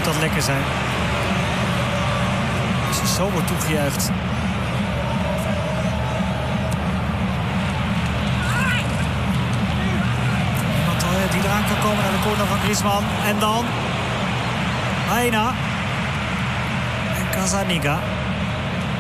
dat lekker zijn. Als je zo wordt toegejuicht. Iemand die eraan kan komen naar de corner van Griezmann. En dan Aina. En Gazzaniga.